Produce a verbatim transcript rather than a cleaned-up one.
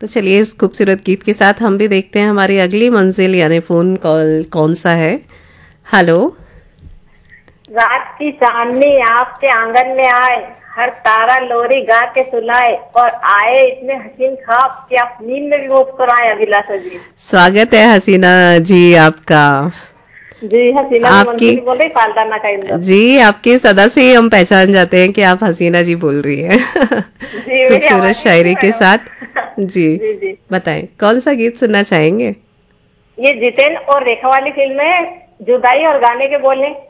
तो चलिए इस खूबसूरत गीत के साथ हम भी देखते हैं हमारी अगली मंजिल यानी फोन कॉल कौन सा है। हेलो। रात की चांदनी आपके आंगन में आए, हर तारा लोरी गा के सुनाए, और आए इतने हसीन ख्वाब कि आप नींद में भी मुस्कुराए। अभिलाषा जी, स्वागत है हसीना जी आपका। जी हसीना मैं आपकी मंसूरी बोल रही, पालदाना का इंदौर। जी आपकी सदा से ही हम पहचान जाते हैं कि आप हसीना जी बोल रही हैं। जी मेरी खूबसूरत आवाज ही ऐसी शायरी के मैडम। साथ। जी जी जी, बताएं कौन सा गीत सुनना चाहेंगे। ये जितेन और रेखा वाली फिल्म है, जुदाई और गाने के बोले।